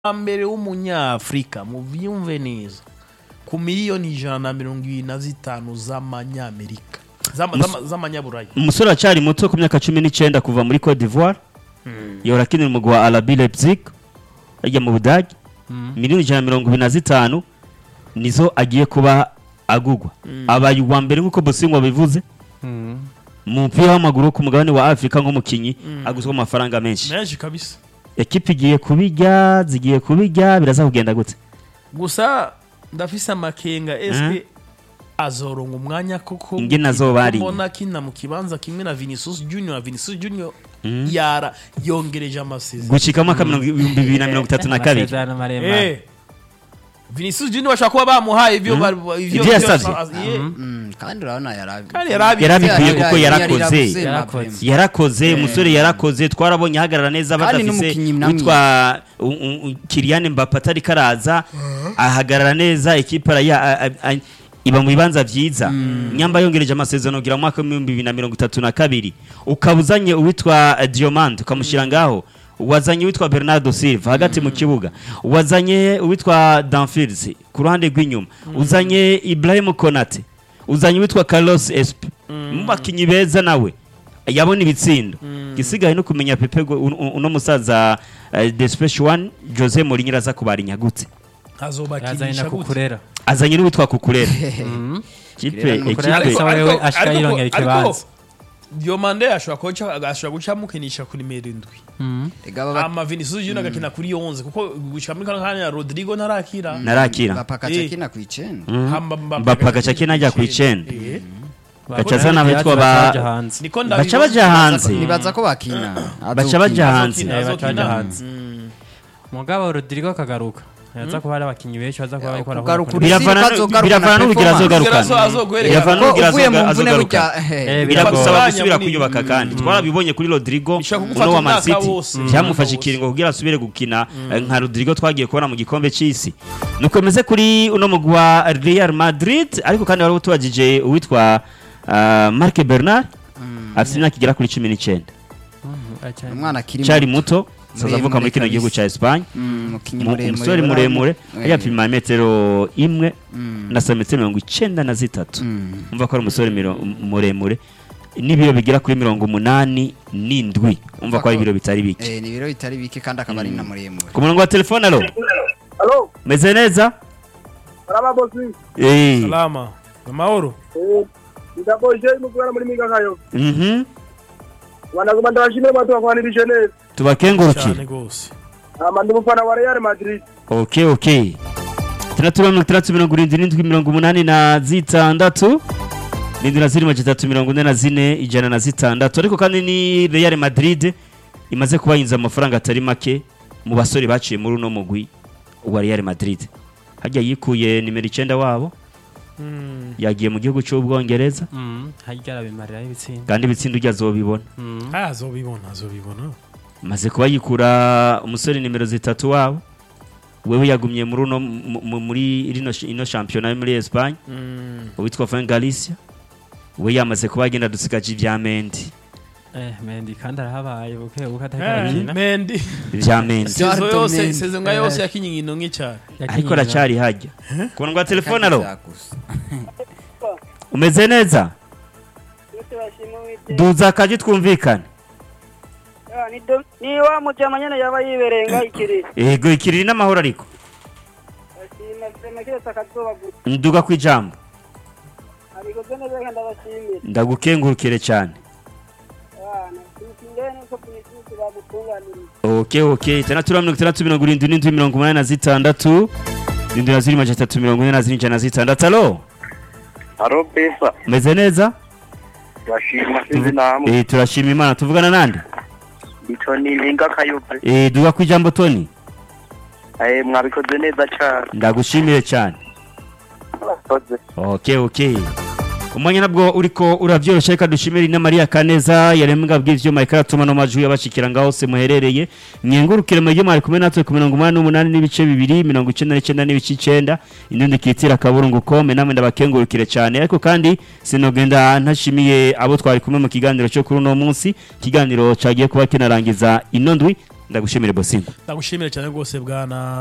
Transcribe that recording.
mbere w'umunyafrika muvyumve neza ku miliyoni 125 z'amanyamerika z'amanyaburaya. Umusore acari muto ku myaka 19 kuva muri Cote d'Ivoire. Yora kinira umugwi wa RB Leipzig ajya mu Budage. Miliyoni 125 nizo agiye kuba agugwa. Abaye uwa mbere nkuko Bosingwa bivuze. Mu mpira w'amaguru ku mugabane wa Afrika nk'umukinyi aguzwe amafaranga menshi. Menshi kabisa. Ekipe igiye kubijya biraza kugenda gute? Gusa ndafise amakenga eske azoronga umwanya koko ingene azobari mbona kina mu kibanza kimwe na Vinicius Junior yara yongereje amasezerano gucikamo 2032. Vinicius Junior bashaka kuba bamuhaye ivyo kandi urabona yarabikwiye kuko yarakoze umusore yarakoze twarabonye hagarara neza badafise witwa Kylian Mbappé atari karaza ahagarara neza ekipa iba mu bibanza vyiza nyamba yongereje amasezerano gira mu mwaka wa 2032 ukabuzanye uwitwa Diomande ukamushira ngaho wazanye witwa Bernardo Silva hagati mu kibuga wazanye witwa Danfils ku ruhande rw'inyuma uzanye Ibrahim Konate uzanye witwa Carlos Esp mubakinyi beza nawe yabona ibitsindo gisigaye no kumenya Pepe uno musaza the special one Jose Mourinho aza kubarinya gute azobakinisha kukurera azanye n'uwitwa Kukurera kipe wewe ashika yirongera ikibanza Diomande ashobora guca mukinisha kuri nimero 7 ama Vinicius Junior agakina kuri 11 kuko gushika muri kana Rodrigo narakira bapakacakina ku 9 bapakacakina ajya ku 9 gacazana bitwa baca baja hanze nibaza ko bakina baca baja hanze mugabo Rodrigo kagaruka yaza kuba ari abakinyi benshi baza kuba bakora biravana n'urugero azogaruka biragusaba gusubira kuyubaka kandi twarabibonye kuri Rodrigo uno wa Man City byamufasha ikiringo kugira asubire gukina nka Rodrigo twagiye kubona mu gikombe cy'isi nukomeze kuri uno mugwi wa Real Madrid ariko kandi wari utubajije uwitwa Marc Bernard afite imyaka igera kuri 19 umwana cyari muto sazavuka muri kino gihugu ca Espagne umusore muremure yapima metero 1 na santimetero 93 umva ko ari umusore muremure nibiyo bigira kuri 87 umva ko ari biro bitari bike ni biro bitari bike kandi akaba ari na muremure ku murongo wa telefone alo meze neza salama bosi salama amahoro ndaboje mukubera muri miga kayo wanaguma ndabashimira batu bakwanirije neza tubakengurukire amandi mufana wa Real Madrid okay tinatura 377 nindira ziri mu 344 ijana na zitandatu ariko kandi ni Real Madrid imaze kubayinza amafaranga atari make mu basore baciye muri uno mugwi wa Real Madrid hajya yikuye nimero 9 wabo yagiye mu gihugu cy'Ubwongereza hajya arabimarira ibitsinda kandi ibitsinda ujya azobibona azobibona maze kuba yikura umusore nimero 3 wabo wewe yagumye muri uno muri ino championnat muri Espagne witwa Fran Galicia we yamaze kuba agenda dusigaje ivya Mendy Mendy kandi arahabaye ukatakina Mendy vya Mendy sezon yose yakinyingino nk'icyaha ariko racari hajya kubona ngo telefone alo umeze neza duza kaje twumvikane ni wa mujama nyene yaba yiberenga ikiri ego ikiri n'amahoro ariko nduga kwijambo ndagukengurukire cyane okay tena tura 677 ndindira ziri maje 346 alo pesa meze neza turashima sinzi namwe turashima Imana tuvugana nande Tony Linga Kayupe duga kwijambo Tony mwabikoze neza cyane ndagushimiye cyane okay umwanya nabwo uriko uravyorosha reka dushimira na Maria Kaneza yarembwa bw'ivyo Michael Tuma no maju yabashikira ngaho se muherereye mwengurukire mu gihe mari kumwe natwe ku 88 n'ibice 2 99 n'ibice 9 indundi kitira kaburungu kome namwe ndabakengurukire cyane ariko kandi sinogenda ntashimiye abo twari kumwe mu kiganiro cyo kuri no munsi kiganiro cagiye kuba kinarangiza inondwi ndagushimire Bosingo ndagushimire cyane rwose bwana